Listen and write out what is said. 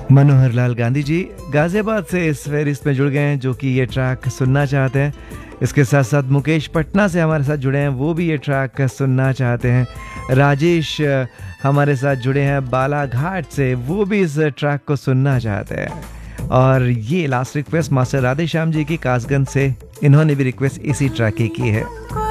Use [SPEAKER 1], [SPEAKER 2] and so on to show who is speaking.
[SPEAKER 1] मनोहर लाल गांधी जी गाजियाबाद से इस फहरिस्त में जुड़ गए हैं, जो कि ये ट्रैक सुनना चाहते हैं। इसके साथ साथ मुकेश पटना से हमारे साथ जुड़े हैं, वो भी ये ट्रैक सुनना चाहते हैं। राजेश हमारे साथ जुड़े हैं बालाघाट से, वो भी इस ट्रैक को सुनना चाहते हैं। और ये last request master Radhe Shyam ji की कासगंज से, इन्होंने भी रिक्वेस्ट इसी ट्रैक की है।